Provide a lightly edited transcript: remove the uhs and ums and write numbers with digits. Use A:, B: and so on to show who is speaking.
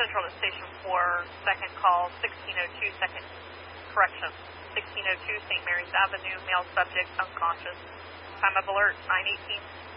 A: Central to Station 4, second call, 1602, second correction. 1602 St. Mary's Avenue, male subject unconscious. Time of alert, 9:18.